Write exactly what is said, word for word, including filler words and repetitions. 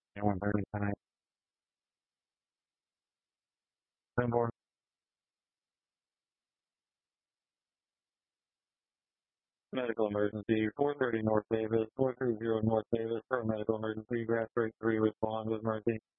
and one thirty-five. Limborn. Medical emergency, four thirty North Davis, four three zero North Davis, for a medical emergency, grass break three, respond with mercy.